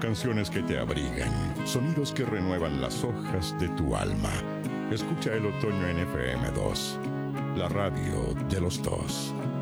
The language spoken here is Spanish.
canciones que te abrigan, sonidos que renuevan las hojas de tu alma. Escucha el otoño en FM2, la radio de los dos.